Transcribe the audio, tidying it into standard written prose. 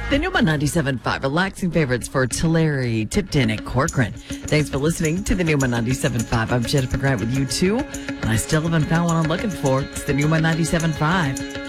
The Numa 97.5, relaxing favorites for Tulare, Tipton, and Corcoran. Thanks for listening to the Numa 97.5. I'm Jennifer Grant with you too, and I still haven't found what I'm looking for. It's the Numa 97.5.